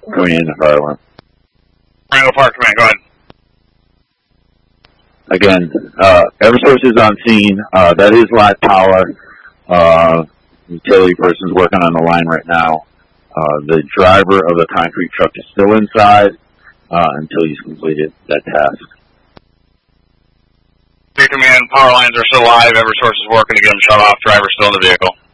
Going in the fire alarm. Triangle Park Command, go ahead. Again, Eversource is on scene. That is live power. Utility person's working on the line right now. The driver of the concrete truck is still inside until he's completed that task. Command, power lines are still live. Eversource is working to get them shut off. Driver's still in the vehicle.